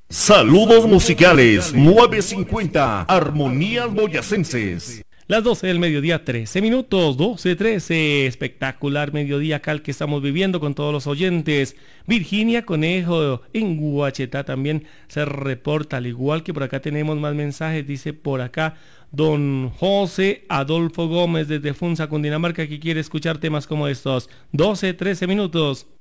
Saludos musicales 950 Armonías Boyacenses. Las 12 del mediodía, 13 minutos, 12:13, espectacular mediodía cal que estamos viviendo con todos los oyentes. Virginia Conejo en Guachetá también se reporta, al igual que por acá tenemos más mensajes, dice por acá don José Adolfo Gómez desde Funza, Cundinamarca, que quiere escuchar temas como estos. 12:13 minutos.